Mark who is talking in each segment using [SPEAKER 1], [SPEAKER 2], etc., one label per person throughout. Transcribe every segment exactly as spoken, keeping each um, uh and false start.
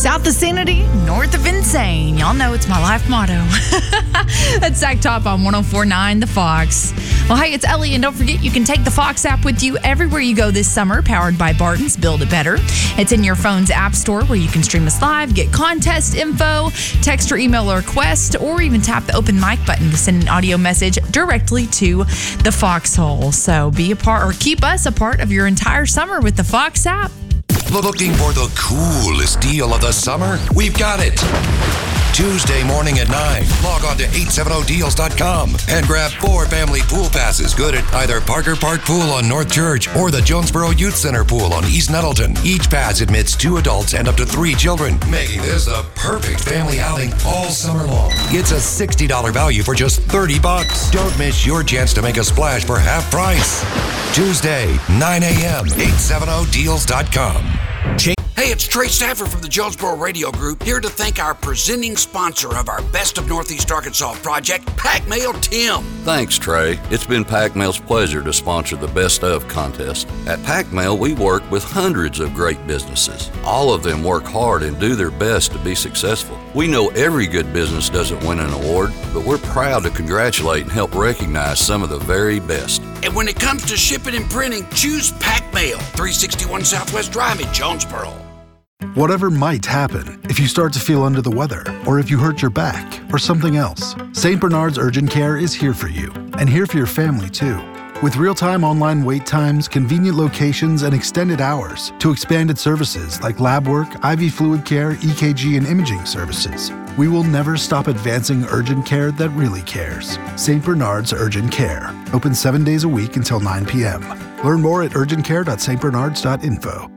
[SPEAKER 1] South of sanity, north of insane. Y'all know it's my life motto. That's Zach Top on one oh four point nine The Fox. Well, hey, it's Ellie, and don't forget you can take the Fox app with you everywhere you go this summer, powered by Barton's Build It Better. It's in your phone's app store where you can stream us live, get contest info, text or email a request, or even tap the open mic button to send an audio message directly to the Foxhole. So be a part, or keep us a part of your entire summer with the Fox app.
[SPEAKER 2] Looking for the coolest deal of the summer? We've got it. Tuesday morning at nine, log on to eight seventy deals dot com and grab four family pool passes good at either Parker Park Pool on North Church or the Jonesboro Youth Center Pool on East Nettleton. Each pass admits two adults and up to three children, making this the perfect family outing all summer long. It's a sixty dollars value for just thirty bucks. Don't miss your chance to make a splash for half price. Tuesday, nine a.m., eight seventy deals dot com.
[SPEAKER 3] Hey, it's Trey Stafford from the Jonesboro Radio Group, here to thank our presenting sponsor of our Best of Northeast Arkansas project, Pac Mail Tim.
[SPEAKER 4] Thanks, Trey. It's been Pac Mail's pleasure to sponsor the Best of contest. At Pac Mail, we work with hundreds of great businesses. All of them work hard and do their best to be successful. We know every good business doesn't win an award, but we're proud to congratulate and help recognize some of the very best.
[SPEAKER 3] And when it comes to shipping and printing, choose Pac Mail, three sixty-one Southwest Drive in Jonesboro.
[SPEAKER 5] Whatever might happen, if you start to feel under the weather, or if you hurt your back, or something else, Saint Bernard's Urgent Care is here for you, and here for your family too. With real-time online wait times, convenient locations, and extended hours to expanded services like lab work, I V fluid care, E K G, and imaging services, we will never stop advancing urgent care that really cares. Saint Bernard's Urgent Care. Open seven days a week until nine p.m. Learn more at urgent care dot st bernards dot info.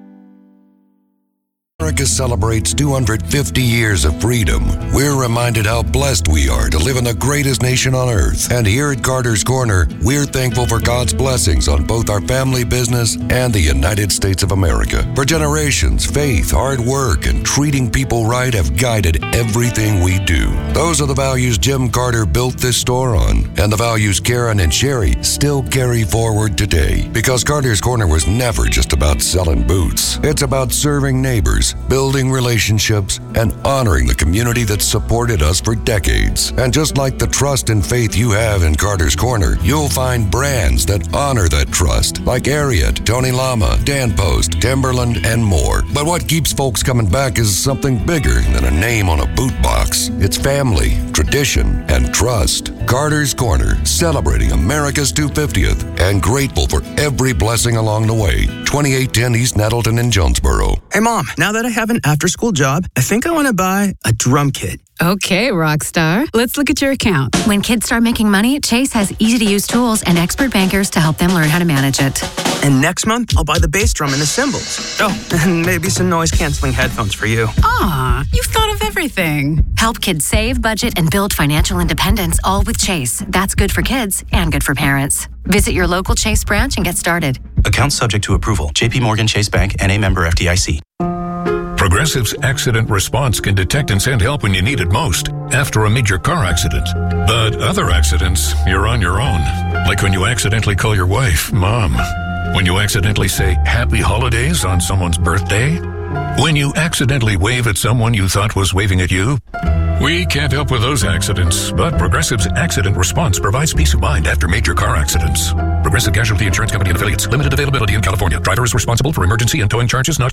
[SPEAKER 2] America celebrates two hundred fifty years of freedom. We're reminded how blessed we are to live in the greatest nation on earth. And here at Carter's Corner, we're thankful for God's blessings on both our family business and the United States of America. For generations, faith, hard work, and treating people right have guided everything we do. Those are the values Jim Carter built this store on, and the values Karen and Sherry still carry forward today. Because Carter's Corner was never just about selling boots. It's about serving neighbors, building relationships, and honoring the community that supported us for decades. And just like the trust and faith you have in Carter's Corner, you'll find brands that honor that trust, like Ariat, Tony Lama, Dan Post, Timberland, and more. But what keeps folks coming back is something bigger than a name on a boot box. It's family, tradition, and trust. Carter's Corner, celebrating America's two hundred fiftieth and grateful for every blessing along the way. twenty-eight ten East Nettleton in Jonesboro.
[SPEAKER 6] Hey, Mom, now that I have an after-school job, I think I want to buy a drum kit.
[SPEAKER 7] Okay, rock star. Let's look at your account.
[SPEAKER 8] When kids start making money, Chase has easy-to-use tools and expert bankers to help them learn how to manage it.
[SPEAKER 6] And next month, I'll buy the bass drum and the cymbals. Oh, and maybe some noise-canceling headphones for you.
[SPEAKER 7] Aw, you've thought of everything.
[SPEAKER 8] Help kids save, budget, and build financial independence, all with Chase. That's good for kids and good for parents. Visit your local Chase branch and get started.
[SPEAKER 9] Account subject to approval. J P Morgan Chase Bank, N A member F D I C.
[SPEAKER 10] Progressive's Accident Response can detect and send help when you need it most, after a major car accident. But other accidents, you're on your own. Like when you accidentally call your wife Mom. When you accidentally say Happy Holidays on someone's birthday. When you accidentally wave at someone you thought was waving at you. We can't help with those accidents, but Progressive's Accident Response provides peace of mind after major car accidents. Progressive Casualty Insurance Company and Affiliates. Limited availability in California. Driver is responsible for emergency and towing charges not